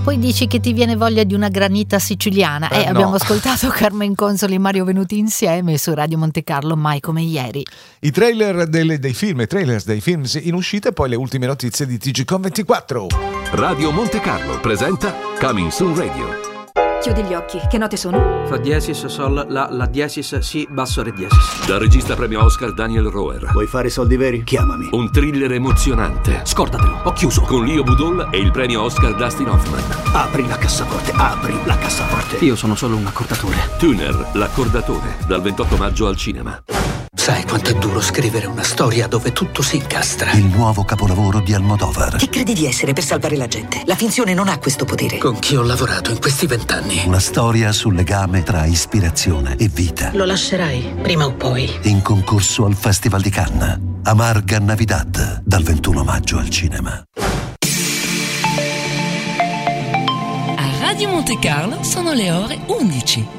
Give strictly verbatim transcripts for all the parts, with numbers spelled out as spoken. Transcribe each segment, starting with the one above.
Poi dici che ti viene voglia di una granita siciliana. Eh, eh, no. Abbiamo ascoltato Carmen Consoli e Mario Venuti insieme su Radio Monte Carlo, mai come ieri. I trailer delle, dei film, i trailers dei film in uscita e poi le ultime notizie di T G Com ventiquattro. Radio Monte Carlo presenta Coming Soon Radio. Chiudi gli occhi, che note sono? Fa diesis, sol, la, la diesis, si, basso, re diesis. Dal regista premio Oscar Daniel Roher. Vuoi fare soldi veri? Chiamami. Un thriller emozionante. Scordatelo, ho chiuso. Con Leo Budol e il premio Oscar Dustin Hoffman. Apri la cassaforte, apri la cassaforte. Io sono solo un accordatore. Tuner, l'accordatore, dal ventotto maggio al cinema. Sai quanto è duro scrivere una storia dove tutto si incastra? Il nuovo capolavoro di Almodovar. Chi credi di essere per salvare la gente? La finzione non ha questo potere. Con chi ho lavorato in questi vent'anni? Una storia sul legame tra ispirazione e vita. Lo lascerai, prima o poi. In concorso al Festival di Cannes. Amarga Navidad, dal ventuno maggio al cinema. A Radio Monte Carlo sono le ore undici.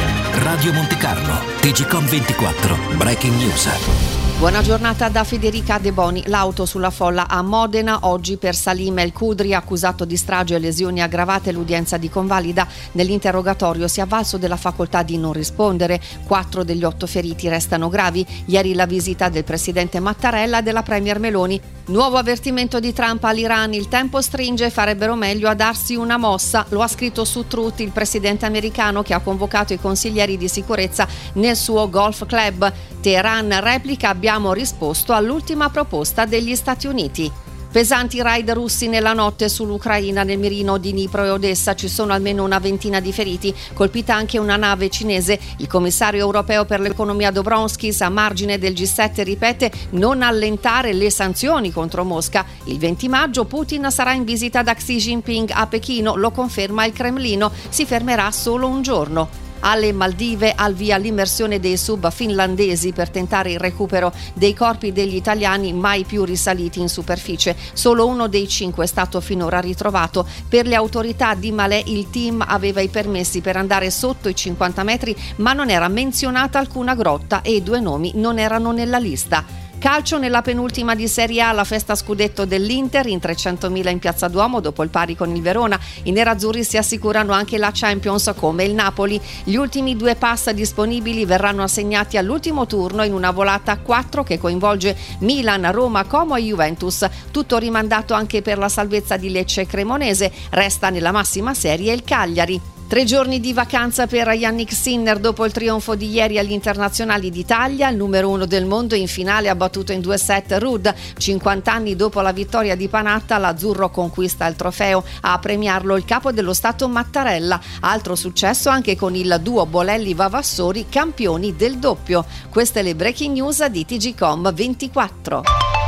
Radio Monte Carlo, T G Com ventiquattro, Breaking News. Buona giornata da Federica De Boni. L'auto sulla folla a Modena, oggi per Salim El Kudri, accusato di strage e lesioni aggravate. L'udienza di convalida. Nell'interrogatorio si è avvalso della facoltà di non rispondere. Quattro degli otto feriti restano gravi. Ieri la visita del presidente Mattarella e della premier Meloni. Nuovo avvertimento di Trump all'Iran: il tempo stringe, farebbero meglio a darsi una mossa. Lo ha scritto su Truth il presidente americano, che ha convocato i consiglieri di sicurezza nel suo golf club. Teheran replica: abbiamo risposto all'ultima proposta degli Stati Uniti. Pesanti raid russi nella notte sull'Ucraina, nel mirino di Dnipro e Odessa. Ci sono almeno una ventina di feriti, colpita anche una nave cinese. Il commissario europeo per l'economia Dombrovskis, a margine del G sette, ripete: non allentare le sanzioni contro Mosca. Il venti maggio Putin sarà in visita da Xi Jinping a Pechino, lo conferma il Cremlino. Si fermerà solo un giorno. Alle Maldive, al via l'immersione dei sub finlandesi per tentare il recupero dei corpi degli italiani mai più risaliti in superficie. Solo uno dei cinque è stato finora ritrovato. Per le autorità di Malé il team aveva i permessi per andare sotto i cinquanta metri, ma non era menzionata alcuna grotta e i due nomi non erano nella lista. Calcio, nella penultima di Serie A, la festa scudetto dell'Inter in trecentomila in Piazza Duomo dopo il pari con il Verona. I nerazzurri si assicurano anche la Champions come il Napoli. Gli ultimi due pass disponibili verranno assegnati all'ultimo turno in una volata a quattro che coinvolge Milan, Roma, Como e Juventus. Tutto rimandato anche per la salvezza di Lecce e Cremonese. Resta nella massima serie il Cagliari. Tre giorni di vacanza per Yannick Sinner dopo il trionfo di ieri agli internazionali d'Italia. Il numero uno del mondo in finale ha battuto in due set Ruud. cinquanta anni dopo la vittoria di Panatta, l'azzurro conquista il trofeo. A premiarlo il capo dello Stato Mattarella. Altro successo anche con il duo Bolelli-Vavassori, campioni del doppio. Queste le breaking news di T G Com ventiquattro.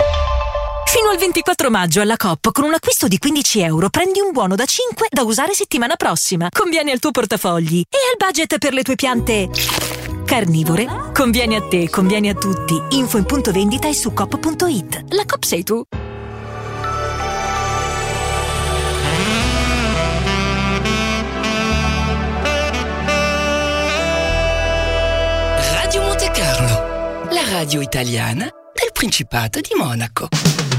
Fino al ventiquattro maggio alla Coop, con un acquisto di quindici euro prendi un buono da cinque da usare settimana prossima. Conviene al tuo portafogli e al budget per le tue piante carnivore. Conviene a te, conviene a tutti. Info in punto vendita e su coop punto it. La Coop sei tu. Radio Monte Carlo, la radio italiana del Principato di Monaco.